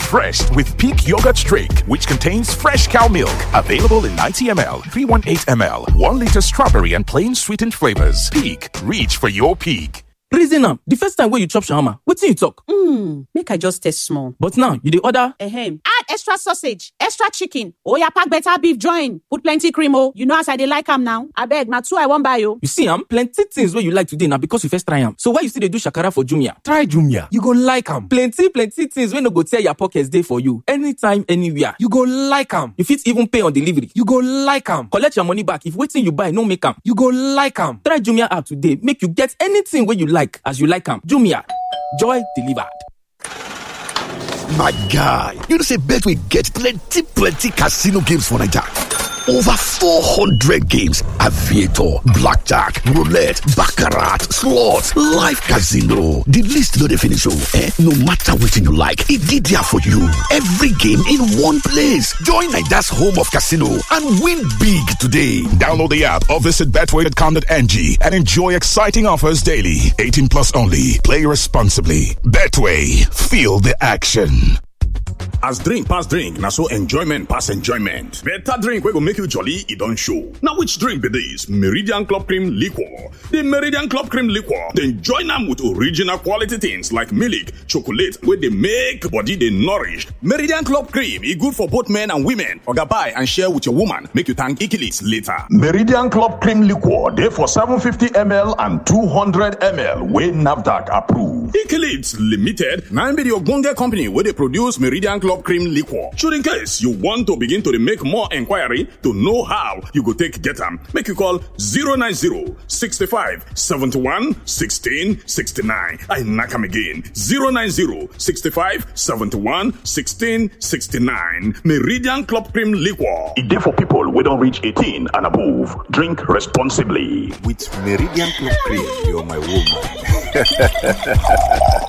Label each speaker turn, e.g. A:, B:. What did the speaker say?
A: fresh with Peak Yogurt Drink, which contains fresh cow milk. Available in 90 ml, 318 ml, 1 liter strawberry and plain sweetened flavors. Peak, reach for your peak.
B: Reason am, the first time when you chop shawarma, wetin you talk?
C: Make I just taste small.
B: But now, you dey order?
C: Add extra sausage, extra chicken. Oya pack better beef join. Put plenty cream oh. You know as I dey like am now. Abeg, na 2 I wan buy oh.
B: You see plenty things wey you like today na because you first try am. So why you still dey do shakara for Jumia?
D: Try Jumia. You go like am.
B: Plenty things wey no go tear your pockets dey for you. Anytime, anywhere.
D: You go like am.
B: You fit even pay on delivery.
D: You go like am.
B: Collect your money back if wetin you buy no make am.
D: You go like am.
B: Try Jumia app today, make you get anything wey you like as you like am. Jumia, joy delivered.
E: My guy, you know say Betway get plenty casino games for Naija. Over 400 games, aviator, blackjack, roulette, baccarat, slots, live casino. The list no dey finish No matter wetin you like, e dey there for you. Every game in one place. Join Naija's home of casino and win big today.
A: Download the app or visit betway.com.ng and enjoy exciting offers daily. 18 plus only. Play responsibly. Betway. Feel the action.
F: As drink pass drink, na so enjoyment pass enjoyment. Better drink wey go make you jolly, e don show. Now which drink be this? Meridian Club Cream Liquor. The Meridian Club Cream Liquor, then join am with original quality things like milk, chocolate, wey dey make body dey nourished. Meridian Club Cream, e good for both men and women. Oga buy and share with your woman, make you thank Ikilis later.
G: Meridian Club Cream Liquor, dey for 750 ml and 200 ml, wey NAFDAC approved.
F: Ikilis Limited, na be the ogbonge company wey dey produce Meridian Club Cream Liquor. Should in case you want to begin to make more inquiry to know how you go take get them, make you call 090 65 71 16 69. I knock them again. 090 65 71 16 69. Meridian Club Cream Liquor.
G: It dey for people who don't reach 18 and above. Drink responsibly.
H: With Meridian Club Cream, you're my woman.